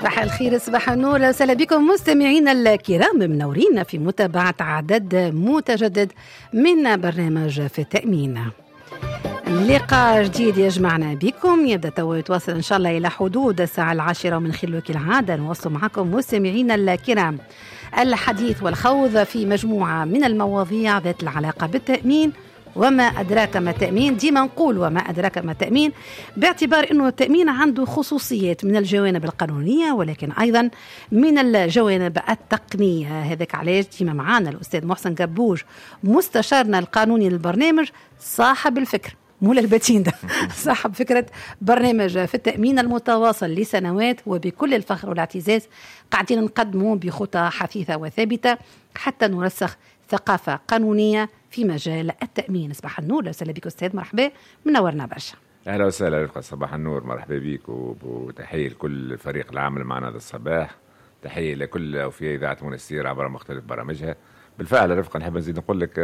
صباح الخير، صباح النور، وسهلا بكم مستمعينا الكرام منورين في متابعة عدد متجدد من برنامج في التأمين. لقاء جديد يجمعنا بكم يبدأ تو يتواصل إن شاء الله إلى حدود الساعة 10 من خلال كالعادة نوصل معكم مستمعينا الكرام الحديث والخوض في مجموعة من المواضيع ذات العلاقة بالتأمين وما أدراك ما التأمين. ديما نقول وما أدراك ما التأمين باعتبار أنه التأمين عنده خصوصيات من الجوانب القانونية ولكن أيضا من الجوانب التقنية. هذاك علاش ديما معانا الأستاذ محسن قبوج مستشارنا القانوني للبرنامج، صاحب الفكر مولا الباتين ده صاحب فكرة برنامج في التأمين المتواصل لسنوات، وبكل الفخر والاعتزاز قاعدين نقدمه بخطى حثيثة وثابتة حتى نرسخ ثقافة قانونية في مجال التأمين. صباح النور، وسهلا بك أستاذ، مرحبا، منورنا برشا. أهلا وسهلا رفقة، صباح النور، مرحبا بك، وتحية لكل فريق العمل معنا هذا الصباح، تحية لكل أوفياء إذاعة منستير عبر مختلف برامجها. بالفعل رفقة نحب نزيد نقول لك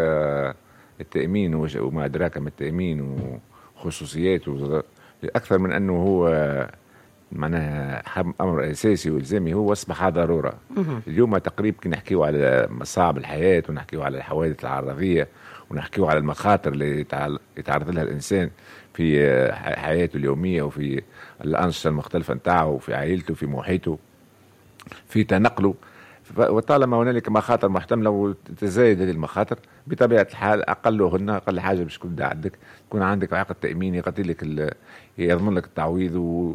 التأمين وما أدراك ما التأمين وخصوصياته أكثر من أنه هو معناها أمر أساسي وإلزامي، هو أصبح ضرورة. اليوم تقريبا كي نحكيو على مصاعب الحياة ونحكيو على الحوادث العرضية ونحكيو على المخاطر اللي يتعرض لها الإنسان في حياته اليومية وفي الأنشطة المختلفة نتاعه وفي عائلته وفي محيطه في تنقله، وطالما هنالك مخاطر محتملة وتزايد هذه المخاطر بطبيعة الحال أقل حاجة باش تكون عندك عقد تأميني يغطي لك يضمن لك التعويض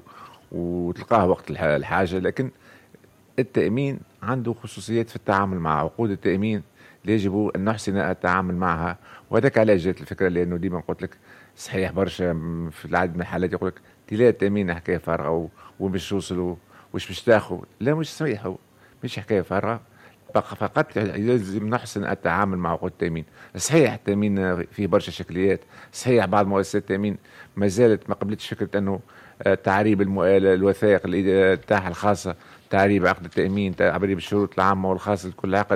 وتلقاه وقت الحاجة. لكن التأمين عنده خصوصيات في التعامل مع عقود التأمين يجب أن نحسن التعامل معها، وهذاك علاش جات الفكرة، لأنه ديما قلت لك صحيح برشا في العديد من الحالات يقول لك تلاقي التأمين حكاية فارغة ومش توصلوا وش باش تاخذ. لا، مش صحيح، مش حكاية فارغة، فقط لازم نحسن التعامل مع عقود التأمين. صحيح التأمين فيه برشا شكليات، صحيح بعض مؤسسات التأمين ما زالت ما قبلتش فكرة أنه تعريب الوثائق تاعها الخاصة، تعريب عقد التأمين، تعريب الشروط العامة والخاصة لكل عقد،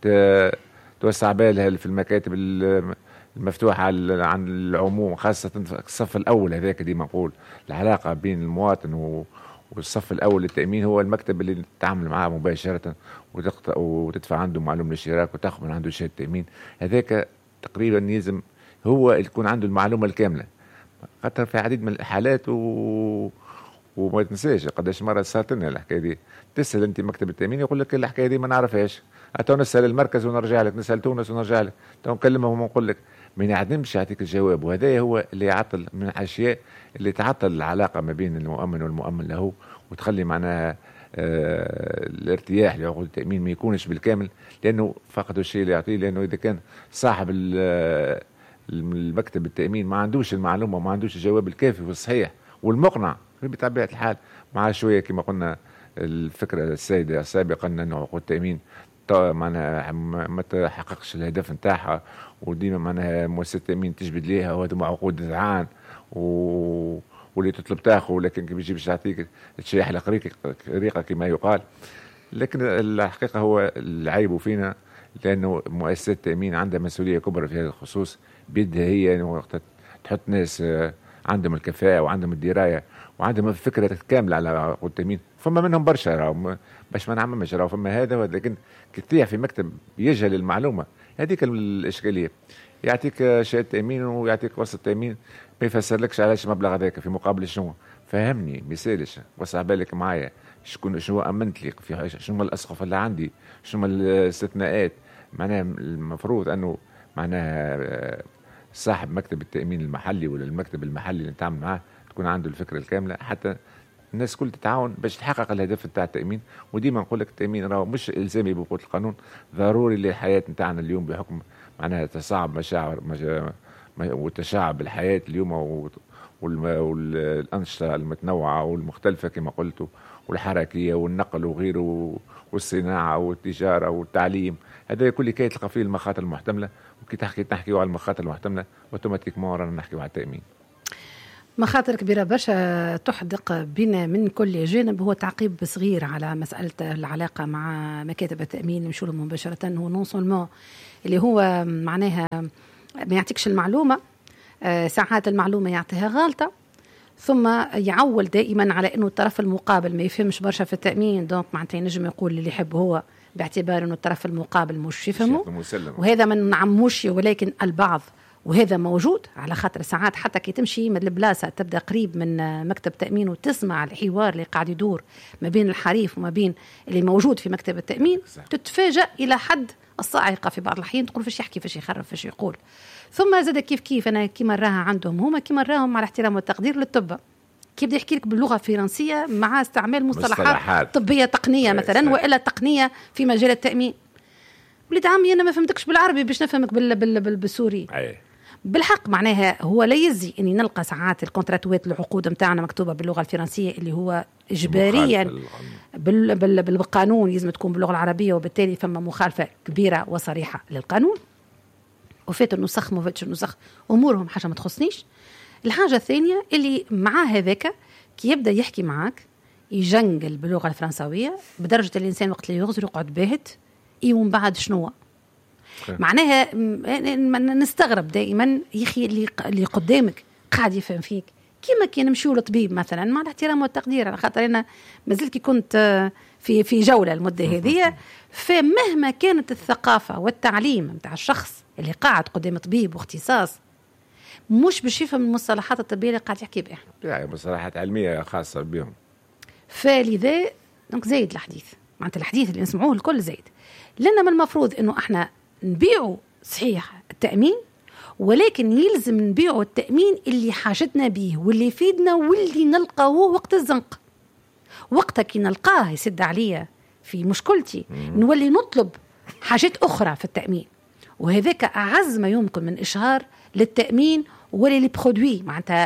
توسع بالها في المكاتب المفتوحة عن العموم، خاصة الصف الأول. هذاك ديما نقول العلاقة بين المواطن والصف الأول للتأمين هو المكتب اللي تتعامل معاه مباشرة وتدفع عنده معلومة الاشتراك وتأخذ من عنده شهادة التأمين. هذاك تقريبا يلزم هو يكون عنده المعلومة الكاملة، خاطر في عديد من الحالات وما تنساش قداش مرة صارت لنا الحكاية دي. تسأل أنت مكتب التأمين يقول لك الحكاية دي ما نعرفهاش، تو نسأل المركز ونرجع لك، نسأل تونس ونرجع لك، تو نكلمهم ونقول لك ما يعدمش يعطيك الجواب. وهذا هو اللي يعطل من الأشياء اللي تعطل العلاقة ما بين المؤمن والمؤمن له، وتخلي معناها الارتياح لعقود التأمين ما يكونش بالكامل، لأنه فقدوا الشيء اللي يعطيه. لأنه إذا كان صاحب المكتب التأمين ما عندوش المعلومة وما عندوش الجواب الكافي والصحيح والمقنع بطبيعة الحال، مع شوية كما قلنا الفكرة السائدة سابقا أنه عقود التأمين معناها ما تحققش الهدف نتاعها، وديما معناها مؤسسة التأمين تجبد ليها وهذو عقود ذعان واللي تطلب تاخذ، لكن كي بيجي باش تعطيك تشيح القريقة كما يقال. لكن الحقيقة هو العيب فينا، لأنه مؤسسات التأمين عندها مسؤولية كبرى في هذا الخصوص، بيدها هي وقت تحط ناس عندهم الكفاءة وعندهم الدراية وعندهم الفكرة كاملة على عقود التأمين. فما منهم برشا باش ما نعممش، فما هذا، لكن كتير في مكتب يجهل المعلومة، هذيك الإشكالية. يعطيك شهادة تأمين ويعطيك وسط تأمين ما يفسرلكش علاش المبلغ هذاك في مقابل شنو. فهمني مثالش، وسع بالك معايا، شنو أمنت لي في شنو الأسقف اللي عندي، شنو الاستثناءات. معناها المفروض أنه معناها صاحب مكتب التأمين المحلي ولا المكتب المحلي اللي نتعامل معاه تكون عنده الفكرة الكاملة، حتى الناس كل تتعاون باش تحقق الهدف نتاع التأمين. وديما نقول لك التأمين راهو مش إلزامي بقوة القانون، ضروري للحياة نتاعنا اليوم بحكم معناها تصاعب مشاعر وتشعب الحياة اليوم والأنشطة المتنوعة والمختلفة كما قلت، والحركية والنقل وغيره والصناعة والتجارة والتعليم. هذا كل كي تلقى فيه المخاطر المحتملة، وكي تحكيوا على المخاطر المحتملة اوتوماتيكمون رانا نحكيوا على التأمين. مخاطر كبيرة برشا تحدق بنا من كل جانب. هو تعقيب صغير على مسألة العلاقة مع مكاتب التأمين مشغول مباشرة، هو نون سولمون اللي هو معناها ما يعطيكش المعلومة، ساعات المعلومة يعطيها غالطة، ثم يعول دائما على انه الطرف المقابل ما يفهمش برشا في التامين، دونك معناتها ينجم يقول اللي يحب هو باعتبار انه الطرف المقابل مش يفهمه، وهذا ما نعموش ولكن البعض، وهذا موجود على خاطر ساعات حتى كي تمشي من البلاصه تبدا قريب من مكتب تامين وتسمع الحوار اللي قاعد يدور ما بين الحريف وما بين اللي موجود في مكتب التامين، تتفاجأ الى حد الصاعقه في بعض الاحيان، تقول فاش يحكي فاش يخرف فاش يقول. ثم زاد كيف انا كيما راها عندهم هما كيما راهم على احترام والتقدير للطب، كيف بده يحكي لك باللغه الفرنسيه مع استعمال مصطلحات طبيه تقنيه مثلا والا تقنيه في مجال التامين. ولد عمي انا ما فهمتكش بالعربي باش نفهمك بالسوري. بالحق معناها هو لا يزي اني نلقى ساعات الكونتراتوات العقود نتاعنا مكتوبه باللغه الفرنسيه اللي هو اجباريا بالقانون لازم تكون باللغه العربيه، وبالتالي فما مخالفه كبيره وصريحه للقانون. وفات النسخ ما فاتش النسخ امورهم حاجه ما تخصنيش. الحاجه الثانيه اللي مع هذاك كي يبدا يحكي معك يجنجل باللغه الفرنسويه بدرجه الانسان وقت اللي يغزر يقعد باهت ومن بعد شنو معناها نستغرب دائما يا اخي اللي قدامك قاعد يفهم فيك كيما كي نمشيو للطبيب مثلا مع الاحترام والتقدير، على خاطر انا مازلت كي كنت في جوله المده هذه، فمهما كانت الثقافه والتعليم نتاع الشخص اللي قاعد قدام طبيب واختصاص مش باش يفهم المصطلحات الطبيه اللي قاعد يحكي بها، يعني مصطلحات علميه خاصه بهم. فلذا دونك زايد الحديث، معناتها الحديث اللي نسمعوه الكل زايد، لأن من المفروض إنه إحنا نبيعوا صحيح التأمين، ولكن يلزم نبيعوا التأمين اللي حاجتنا به واللي يفيدنا واللي نلقاه وقت الزنق. وقتها كي نلقاه يسد عليا في مشكلتي نولي نطلب حاجات أخرى في التأمين، وهذاك أعز ما يمكن من إشهار للتأمين ولي برودوي معناتها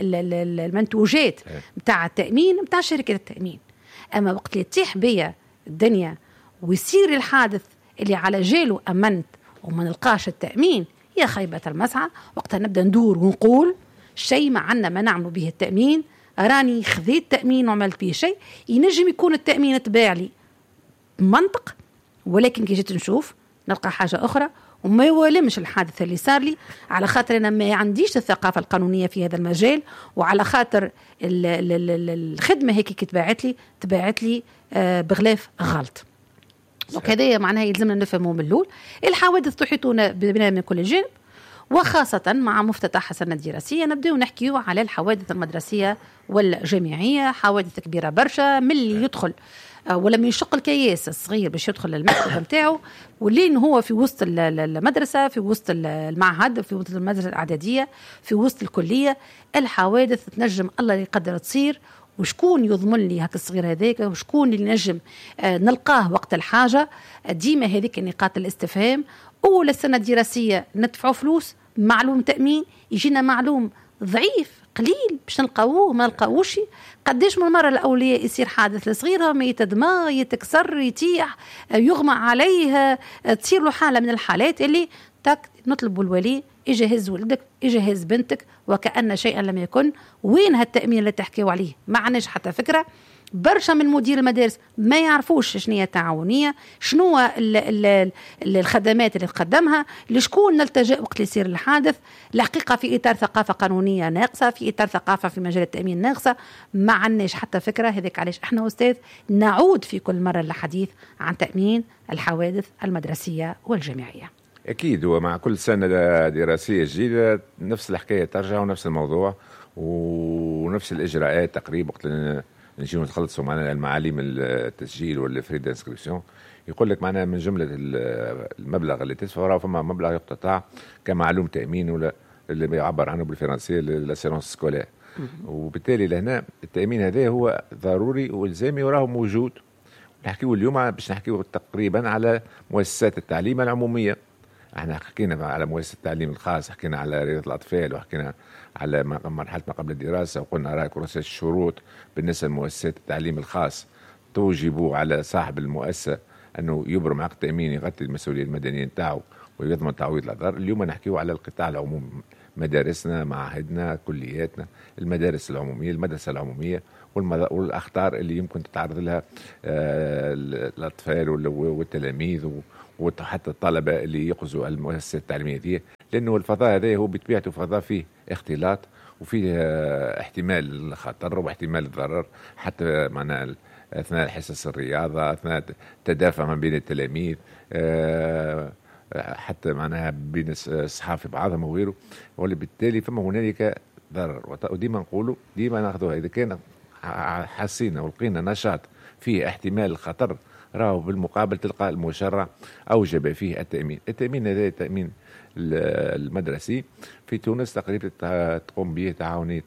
المنتوجات متاع التأمين متاع شركة التأمين. أما وقت اللي تطيح بيا الدنيا ويصير الحادث اللي على جاله أمنت وما نلقاش التأمين، يا خيبة المسعى. وقتها نبدأ ندور ونقول شيء ما عنا ما نعمل به التأمين، راني خذيت تأمين وعملت به شيء. ينجم يكون التأمين تباع لي منطق، ولكن كي جيت نشوف نلقى حاجة أخرى وما يوالمش الحادث اللي صار لي، على خاطر أنا ما عنديش الثقافة القانونية في هذا المجال، وعلى خاطر الخدمة هيك تباعت لي بغلاف غلط. وكذا معناها يلزمنا نفهمه من الأول الحوادث تحيطنا بنا من كل جانب، وخاصة مع مفتتح السنة الدراسية نبدأ نحكيو على الحوادث المدرسية والجامعية، حوادث كبيرة برشا من اللي يدخل ولم يشق الكياس الصغير باش يدخل المكتب متاعه، واللي هو في وسط المدرسة، في وسط المعهد، في وسط المدرسة الإعدادية، في وسط الكلية. الحوادث تنجم الله يقدر تصير، وشكون يضمن لي هاك الصغير هذاك، وشكون اللي نجم نلقاه وقت الحاجة. ديما هذيك نقاط الاستفهام. أول السنة الدراسية ندفعوا فلوس، معلوم تأمين يجينا معلوم ضعيف قليل باش نلقاوه ما نلقاوش. قديش من مرة الأولياء يصير حادث لصغيرة ما يتدمغ يتكسر يتيح يغمى عليه، تصير له حالة من الحالات اللي نطلب الولي يجهز ولدك يجهز بنتك وكأن شيئا لم يكن. وين هالتأمين اللي تحكيوا عليه؟ ما عناش حتى فكرة. برشا من مدير المدارس ما يعرفوش شنو هي التعاونية، شنو الخدمات اللي تقدمها، لشكون نلتجئ وقت يصير الحادث. الحقيقة في إطار ثقافة قانونية ناقصة، في إطار ثقافة في مجال التأمين ناقصة، ما عناش حتى فكرة. هذيك علاش احنا أستاذ نعود في كل مرة للحديث عن تأمين الحوادث المدرسية والجامعية. أكيد، ومع كل سنة دراسية جديدة نفس الحكاية ترجع ونفس الموضوع ونفس الإجراءات تقريبا. وقت نجيو نتخلصوا معنا المعاليم التسجيل والفري دانسكريبسيون يقول لك معنا من جملة المبلغ اللي تدفع وراه فما مبلغ يقتطع كمعلوم تأمين ولا اللي بيعبر عنه بالفرنسية للأسيرونس سكولير. وبالتالي لهنا التأمين هذا هو ضروري والزامي وراه موجود. نحكيه اليوم باش نحكيه تقريبا على مؤسسات التعليم العمومية. احنا حكينا على مؤسسة التعليم الخاص، حكينا على رياضة الأطفال، وحكينا على مرحلة ما قبل الدراسة، وقلنا رأي كراسة الشروط بالنسبة لمؤسسات التعليم الخاص توجب على صاحب المؤسسة أنه يبرم عقد تأمين يغطي المسؤولية المدنية نتاعو ويضمن تعويض الأضرار. اليوم نحكيه على القطاع العمومي، مدارسنا، معاهدنا، كلياتنا، المدارس العمومية، المدرسة العمومية والأخطار اللي يمكن تتعرض لها الأطفال والتلاميذ وحتى الطلبة اللي يقصوا المؤسسات التعليمية دي. لأنه الفضاء هذا هو بطبيعته فضاء فيه اختلاط وفيه احتمال الخطر واحتمال الضرر، حتى معناها أثناء حصص الرياضة، أثناء التدافع ما بين التلاميذ، حتى معناها بين الصحاب في بعضهم وغيره. وبالتالي فما هنالك ضرر. وديما نقولوا ديما ناخذوها إذا كان حسينا ولقينا نشاط فيه احتمال الخطر، راهو بالمقابل تلقى المشرع أوجب فيه التأمين. التأمين هذا التأمين المدرسي في تونس تقريبا تقوم به تعاونية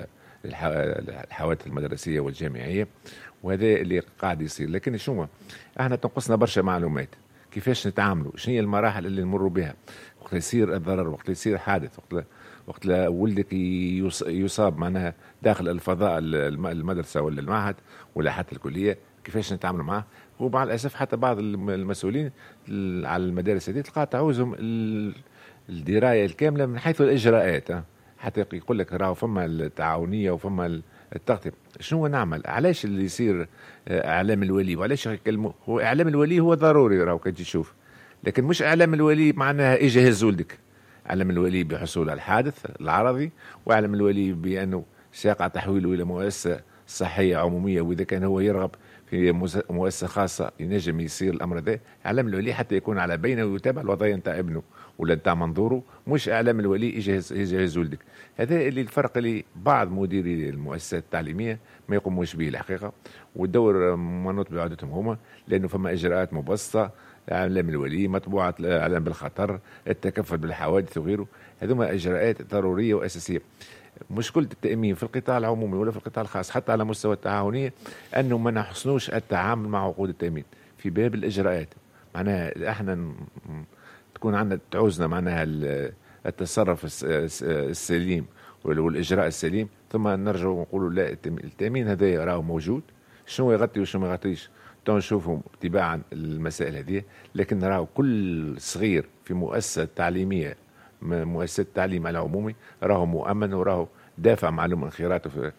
الحوادث المدرسية والجامعية، وهذا اللي قاعد يصير. لكن شنو احنا تنقصنا برشا معلومات كيفاش نتعاملوا، شنو هي المراحل اللي نمروا بها وقت يصير الضرر، وقت يصير حادث، وقت ولدك يصاب معناها داخل الفضاء المدرسة ولا المعهد ولا حتى الكلية، كيفاش نتعاملوا معه. ومع الأسف حتى بعض المسؤولين على المدارس هذه تلقى تعوزهم الدراية الكاملة من حيث الإجراءات، حتى يقول لك راهو فما التعاونية وفما التغطية. شنو نعمل؟ علاش اللي يصير إعلام الولي وعلاش يكلموا؟ هو إعلام الولي هو ضروري راهو كي تشوف، لكن مش إعلام الولي معناها يجهز ولدك. إعلام الولي بحصول الحادث العرضي، وإعلام الولي بأنه سيقع تحويله إلى مؤسسة صحية عمومية، وإذا كان هو يرغب في مؤسسة خاصة ينجم يصير الأمر ذا. إعلام الولي حتى يكون على بينه ويتابع الوضعية نتاع ابنه ولا نتاع منظوره، مش إعلام الولي يجهز ولدك. هذا اللي الفرق اللي بعض مديري المؤسسات التعليمية ما يقوموش به الحقيقة، والدور منوط بعودتهم هما، لأنه فما إجراءات مبسطة، إعلام الولي، مطبوعة الإعلام بالخطر، التكفل بالحوادث وغيره. هذوما إجراءات ضرورية وأساسية. مشكلة التأمين في القطاع العمومي ولا في القطاع الخاص حتى على مستوى التعاونية أنه ما نحسنوش التعامل مع عقود التأمين في باب الإجراءات. معناها احنا تكون عندنا تعوزنا معناها التصرف السليم والإجراء السليم، ثم نرجع ونقولوا لا التأمين هذا راه موجود، شنو يغطي وشنو ما يغطيش نشوفهم تباعا المسائل هذه. لكن راهو كل صغير في مؤسسة تعليمية، مؤسسة التعليم العمومي، راهو مؤمن وراهو دافع معلوم من خيراته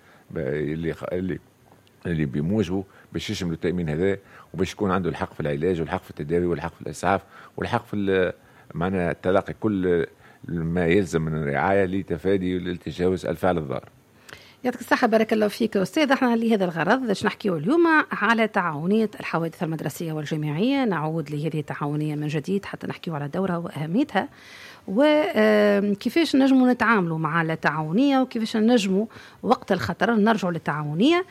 اللي بيموجبه باش يشملوا التأمين هذا، وباش يكون عنده الحق في العلاج والحق في التداوي والحق في الإسعاف والحق في معناها تلقي كل ما يلزم من الرعاية لتفادي ولتجاوز الفعل الضار. يعطيك الصحة، بارك الله فيك أستاذ. احنا لهذا الغرض باش نحكيو اليوم على تعاونية الحوادث المدرسية والجامعية. نعود لهذه التعاونية من جديد حتى نحكيو على دورها وأهميتها، وكيفاش نجموا نتعاملوا مع التعاونية، وكيفاش نجموا وقت الخطر نرجعوا للتعاونية.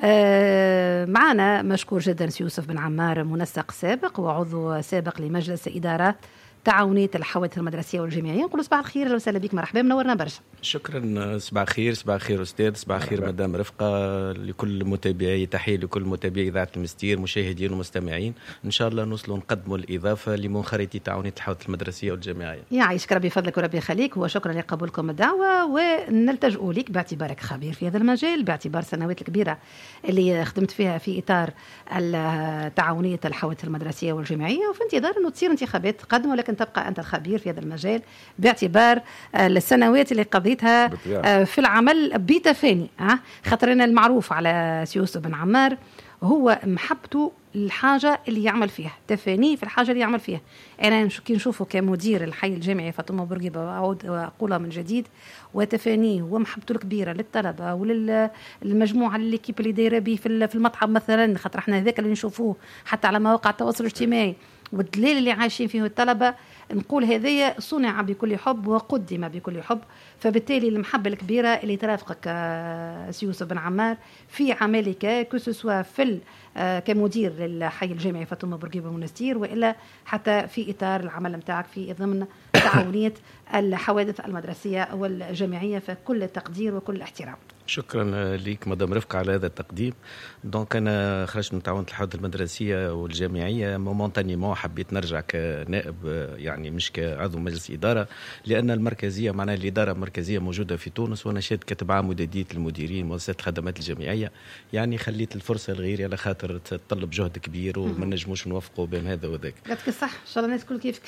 معنا مشكور جدا يوسف بن عمار، منسق سابق وعضو سابق لمجلس إدارة تعاونية الحوادث المدرسية والجامعية. نقول صباح الخير، أهلا وسهلا بك، مرحبا، منورنا برشا. شكرا. صباح الخير. صباح الخير أستاذ. صباح الخير مدام رفقة، لكل متابعي، تحية لكل متابعي إذاعة المستير، مشاهدين ومستمعين. إن شاء الله نوصلوا نقدموا الإضافة لمنخرطي تعاونية الحوادث المدرسية والجامعية. يعيشك ربي فضلك وربي يخليك، وشكرا لقبولكم الدعوة، ونلتجئوا لك باعتبارك خبير في هذا المجال، باعتبار سنوات الكبيرة اللي خدمت فيها في إطار تعاونية الحوادث المدرسية والجامعية، وفي انتظار أنه تصير انتخابات تقدم، ولكن تبقى أنت الخبير في هذا المجال باعتبار السنوات اللي قضيتها في العمل بتفاني. خاطرنا المعروف على يوسف بن عمار هو محبته الحاجة اللي يعمل فيها، تفانيه في الحاجة اللي يعمل فيها. أنا كي نشوفه كمدير الحي الجامعي فاطمة بورقيبة، وأعود وأقولها من جديد، وتفانيه ومحبته الكبيرة للطلبة وللمجموعة الكيب اللي دايرة به في المطعم مثلا، خاطر احنا هذاك اللي نشوفوه حتى على مواقع التواصل الاجتماعي، والدليل اللي عايشين فيه الطلبة، نقول هذايا صنع بكل حب وقدم بكل حب. فبالتالي المحبة الكبيرة اللي ترافقك يوسف بن عمار في عملك كسوسوا في كمدير للحي الجامعي فاطمة بورقيبة المنستير، وإلا حتى في إطار العمل متاعك في ضمن تعاونية الحوادث المدرسية والجامعية، فكل التقدير وكل احترام. شكرا لك مدام رفقة على هذا التقديم. دونك أنا خرجت من تعاونية الحوادث المدرسية والجامعية مومونتانيمون، حبيت نرجع كنائب يعني مش كعضو مجلس إدارة، لأن المركزية معناها الإدارة مركزية موجودة في تونس، وأنا شاد كاتب عام ودادية المديرين مؤسسات الخدمات الجامعية، يعني خليت الفرصة لغيري على خاطر تطلب جهد كبير وما نجموش نوفقوا بين هذا وذاك. يعطيك الصح، إن شاء الله الناس كل كيفك.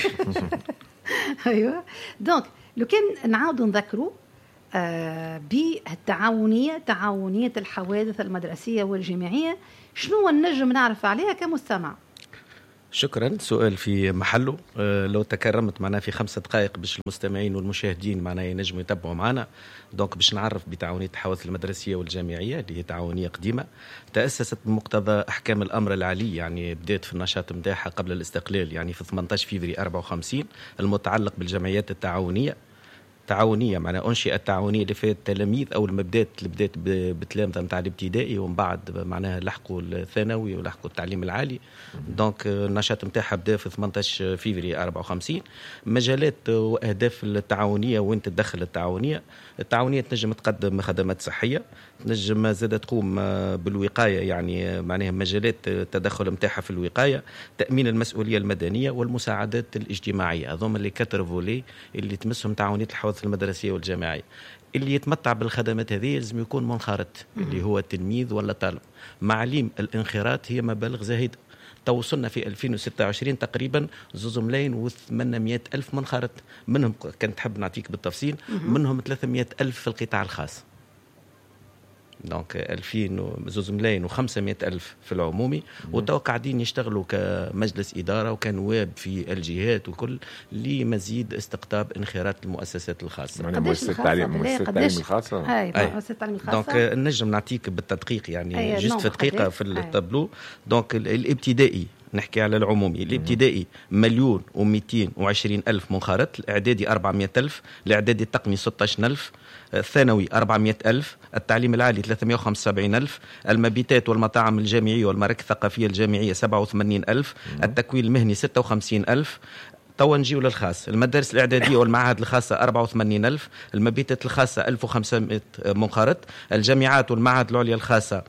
أيوة. دونك لو كان نعاودوا نذكروا بالتعاونية، تعاونية الحوادث المدرسية والجامعية، شنو النجم نعرف عليها كمستمع؟ شكرا، سؤال في محله. لو تكرمت معنا في 5 دقائق باش المستمعين والمشاهدين معنا ينجموا يتابعوا معنا. دونك باش نعرف بتعاونية الحوادث المدرسية والجامعية اللي هي تعاونية قديمة تأسست بمقتضى أحكام الأمر العالي، يعني بدأت في النشاط متاعها قبل الاستقلال يعني في 18 فبراير 54 المتعلق بالجمعيات التعاونية. معناها أنشئت تعاونية لفئة التلاميذ أول ما بدات بتلامذة نتاع الابتدائي، ومن بعد معناها لحقوا الثانوي ولحقوا التعليم العالي. دونك النشاط نتاعها بدا في 18 فبراير 54. مجالات وأهداف التعاونية وين تدخل التعاونية تنجم تقدم خدمات صحية، تنجم زادة تقوم بالوقاية، يعني معناها مجالات التدخل نتاعها في الوقاية، تأمين المسؤولية المدنية والمساعدات الاجتماعية. هذوما اللي 4 فولي اللي تمسهم تعاونية الحوادث المدرسية والجامعية. اللي يتمتع بالخدمات هذه لازم يكون منخرط، اللي هو تلميذ ولا طالب. معاليم الانخراط هي مبالغ زاهدة، توصلنا في 2026 تقريبا 2,800,000 منخرط، منهم كنت تحب نعطيك بالتفصيل، منهم 300,000 في القطاع الخاص. دونك 2,500,000 في العمومي، وتو قاعدين يشتغلوا كمجلس إدارة وكنواب في الجهات وكل لمزيد استقطاب انخراط المؤسسات الخاصة. مؤسسات التعليم الخاصة. مؤسسات التعليم الخاصة. دونك نجم نعطيك بالتدقيق يعني جست في دقيقة في التابلو. دونك الابتدائي نحكي على العمومي، الابتدائي 1,220,000 منخرط، الإعدادي 400,000، الإعدادي التقني 16,000، الثانوي 400,000، التعليم العالي 375,000، المبيتات والمطاعم الجامعية والمراكز الثقافية الجامعية 87,000، التكوين المهني 56,000. توا نجيو للخاص، المدارس الإعدادية والمعاهد الخاصة 84,000، المبيتات الخاصة 1500 منخرط، الجامعات والمعاهد العليا الخاصة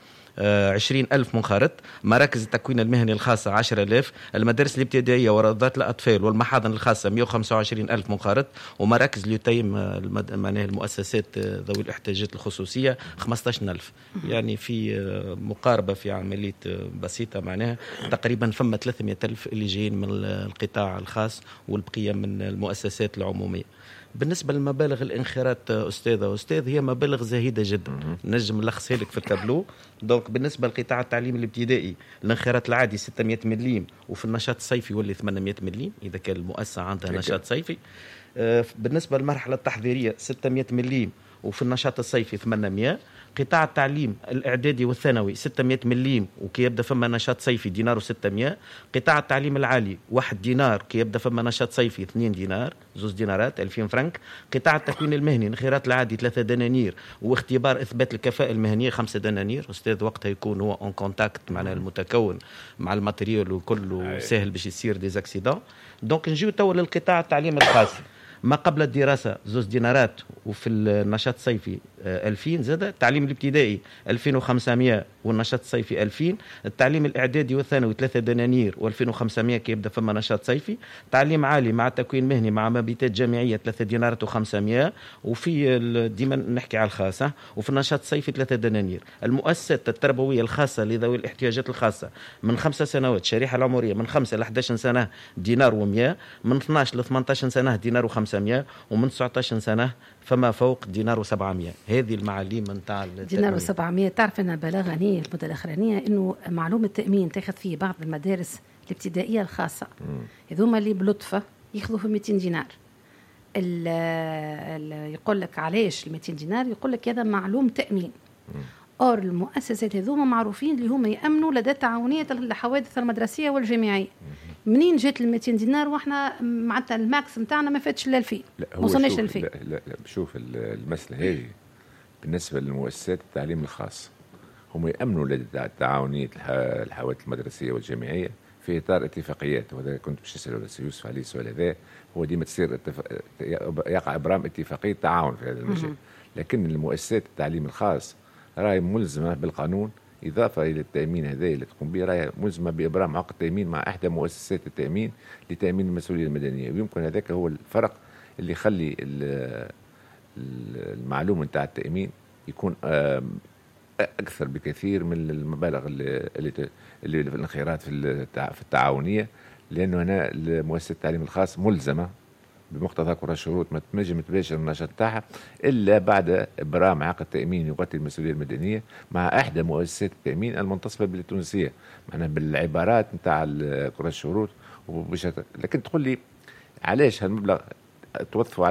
20,000 منخرط، مراكز التكوين المهني الخاصة 10,000، المدارس الابتدائية وروضات الأطفال والمحاضن الخاصة 125,000 منخرط، ومراكز اليتيم معناها المؤسسات ذوي الاحتياجات الخصوصية 15,000. يعني في مقاربة في عملية بسيطة معناها تقريبا فما 300,000 اللي جايين من القطاع الخاص والبقية من المؤسسات العمومية. بالنسبة لمبالغ الانخراط أستاذ هي مبالغ زاهدة جدا، نجم نلخصها لك في التابلو. دونك بالنسبة لقطاع التعليم الابتدائي الانخراط العادي 600 مليم، وفي النشاط الصيفي يولي 800 مليم إذا كان المؤسسة عندها نشاط صيفي. بالنسبة للمرحلة التحضيرية 600 مليم، وفي النشاط الصيفي 800. قطاع التعليم الإعدادي والثانوي 600 مليم، وكي يبدأ فما نشاط صيفي دينار و600. قطاع التعليم العالي 1 دينار، كي يبدأ فما نشاط صيفي 2 دينار، 2 دينارات 2000 فرنك. قطاع التكوين المهني انخراط العادي 3 دنانير، واختبار إثبات الكفاءة المهنية 5 دنانير. أستاذ وقتها يكون هو اون كونتاكت مع المتكون مع الماتريال وكله سهل باش يصير ديزاكسيدون. دونك نجيو توا للقطاع التعليم الخاص، ما قبل الدراسة 2 دينارات، وفي النشاط الصيفي 2000 زاد. التعليم الابتدائي 2500 والنشاط الصيفي 2000. التعليم الإعدادي والثانوي 3 دنانير و2500 كي يبدأ فما نشاط صيفي. تعليم عالي مع تكوين مهني مع مبيتات جامعية 3 دينارات و500، وفي ديما نحكي على الخاصة، وفي النشاط الصيفي 3 دنانير. المؤسسات التربوية الخاصة لذوي الاحتياجات الخاصة من 5 سنوات، الشريحة العمرية من 5 إلى 11 سنة دينار و100، من 12 ل 18 سنة دينار و500، ومن 19 سنة فما فوق دينار و700. هذه المعاليم نتاع دينار و700. تعرف أن بلغني المدة الأخرانية أنه معلومة التأمين تاخذ في بعض المدارس الابتدائية الخاصة، هذوما اللي بلطفة ياخذوا في 200 دينار. يقول لك علاش 200 دينار؟ يقول لك هذا معلوم تأمين. أور المؤسسات هذوما معروفين اللي هم يأمنوا لدى تعاونية الحوادث المدرسية والجامعية. منين جات 200 دينار واحنا معناتها الماكس نتاعنا ما فاتش ل 2000، ما وصلناش ل 2000. لا شوف المسألة هذه بالنسبة للمؤسسات التعليم الخاص، هم يأمنوا لدى تعاونية الحوادث المدرسية والجامعية في إطار اتفاقيات. وهذا كنت باش نسأل السي يوسف عليه السؤال هذا. هو ديما تصير يقع إبرام اتفاقية تعاون في هذا المجال، لكن المؤسسات التعليم الخاص راهي ملزمة بالقانون إضافة إلى التأمين هذا اللي تقوم به، راهي ملزمة بإبرام عقد تأمين مع إحدى مؤسسات التأمين لتأمين المسؤولية المدنية. ويمكن هذاك هو الفرق اللي يخلي المعلوم نتاع التأمين يكون أكثر بكثير من المبالغ اللي الانخراط في التعاونية، لأنه هنا مؤسسة التعليم الخاص ملزمة بمقتضى كرة الشروط ما تنجم تباشر النشاط تاعها إلا بعد إبرام عقد تأمين يغطي المسؤولية المدنية مع إحدى مؤسسات التأمين المنتصبة بالتونسية، معناها بالعبارات نتاع كرة الشروط. لكن تقول لي علاش هالمبلغ توظفوا